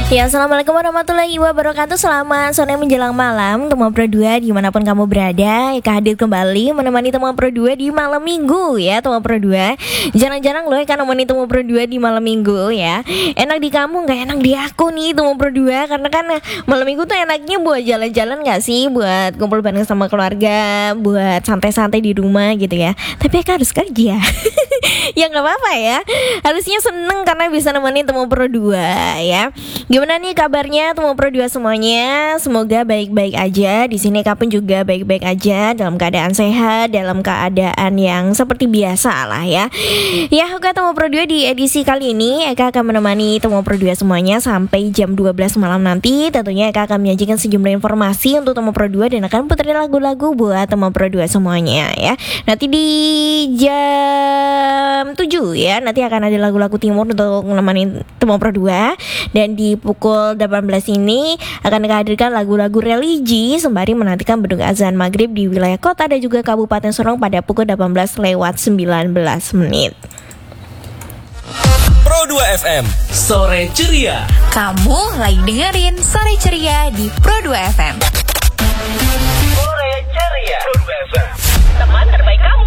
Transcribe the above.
Ya, assalamualaikum warahmatullahi wabarakatuh. Selamat sore menjelang malam teman Pro 2 dimanapun kamu berada. Eka hadir kembali menemani teman Pro 2 di malam minggu ya teman Pro 2. Jarang-jarang loh Eka nemani teman Pro 2 di malam minggu ya. Enak di kamu gak enak di aku nih teman Pro 2. Karena kan malam minggu tuh enaknya buat jalan-jalan gak sih, buat kumpul bareng sama keluarga, buat santai-santai di rumah gitu ya. Tapi Eka harus kerja. Ya gak apa-apa ya. Harusnya seneng karena bisa nemani teman Pro 2 ya. Gimana nih kabarnya teman Pro 2 semuanya? Semoga baik-baik aja. Di sini Eka pun juga baik-baik aja, dalam keadaan sehat, dalam keadaan yang seperti biasa lah ya. Ya, oke teman Pro 2, di edisi kali ini Eka akan menemani teman Pro 2 semuanya sampai jam 12 malam nanti. Tentunya Eka akan menyajikan sejumlah informasi untuk teman Pro 2 dan akan puterin lagu-lagu buat teman Pro 2 semuanya ya. Nanti di jam 7 ya, nanti akan ada lagu-lagu timur untuk menemani teman Pro 2. Dan di pukul 18 ini akan dihadirkan lagu-lagu religi sembari menantikan beduk azan maghrib di wilayah kota dan juga Kabupaten Sorong pada pukul 18:19 menit. Pro 2 FM Sore Ceria. Kamu lagi dengerin Sore Ceria di Pro 2 FM. Sore Ceria Pro 2 FM, Teman terbaik kamu.